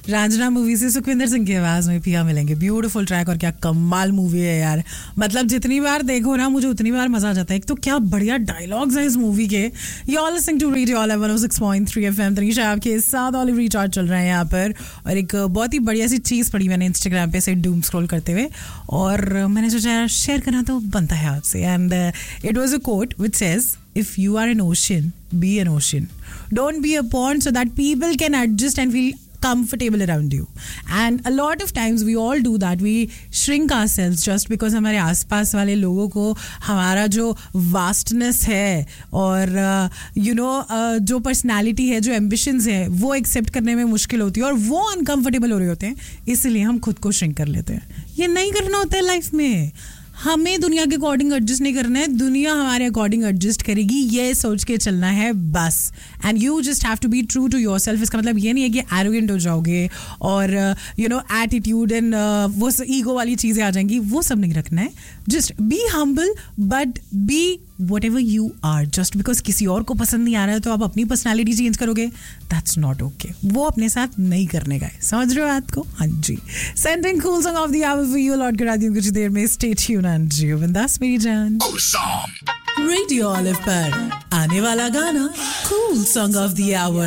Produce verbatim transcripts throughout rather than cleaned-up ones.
Raanjhanaa movie से सुखविंदर सिंह की आवाज में पिया मिलेंगे. ब्यूटीफुल ट्रैक और क्या कमाल मूवी है यार. मतलब जितनी बार देखो ना मुझे उतनी बार मजा आ जाता है. एक तो क्या बढ़िया डायलॉग्स हैं इस मूवी के. You are listening to radio all one O six point three FM. Tanisha आपके साथ ऑलिव रिचार्ज चल रहा है यहाँ पर. और एक बहुत ही बढ़िया सी चीज पढ़ी मैंने इंस्टाग्राम पे से डूम स्क्रॉल करते हुए और मैंने सोचा शेयर करना तो बनता है आपसे. And it was a coat which says if you are an ocean, be an ocean. Don't be a pond so that people can adjust and feel comfortable around you. And a lot of times we all do that. We shrink ourselves just because हमारे आसपास वाले लोगों को हमारा जो vastness है और you know uh, जो personality है, जो ambitions है, वो accept करने में मुश्किल होती है और वो uncomfortable हो रहे होते हैं. इसलिए हम खुद को shrink कर लेते हैं. ये नहीं करना होता है लाइफ में. हमें दुनिया के अकॉर्डिंग एडजस्ट नहीं करना है. दुनिया हमारे अकॉर्डिंग एडजस्ट करेगी, ये सोच के चलना है बस. And you just have to be true to your self. इसका मतलब ये नहीं है कि एरोगेंट हो जाओगे और यू नो एटीट्यूड एंड वो ईगो वाली चीज़ें आ जाएंगी. वो सब नहीं रखना है. Just be humble but B whatever you are. Just because किसी और को पसंद नहीं आ रहा है तो आप अपनी पर्सनालिटी चेंज करोगे. That's not okay. वो अपने साथ नहीं करने का है. समझ रहे हो बात को? हाँ जी. Sending cool song of the hour for you. लौट कर आती हूँ कुछ देर में. Stay tuned and जी बिंदास मेरी जान. रेडियो ऑलिव पर आने वाला गाना cool song of the hour.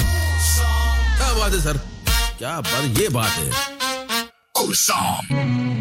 क्या बात है सर, क्या बात, ये बात है. Cool song.